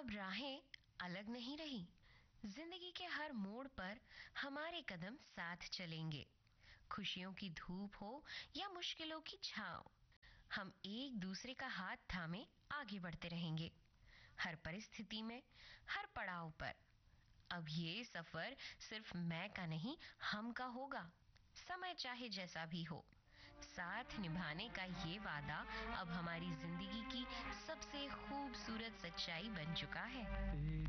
अब राहें अलग नहीं रही। जिंदगी के हर मोड़ पर हमारे कदम साथ चलेंगे। खुशियों की धूप हो या मुश्किलों की छांव, हम एक दूसरे का हाथ थामे आगे बढ़ते रहेंगे। हर परिस्थिति में, हर पड़ाव पर। अब ये सफर सिर्फ मैं का नहीं, हम का होगा। समय चाहे जैसा भी हो, साथ निभाने का ये वादा अब हमारी जिंदगी की सबसे खूबसूरत सच्चाई बन चुका है।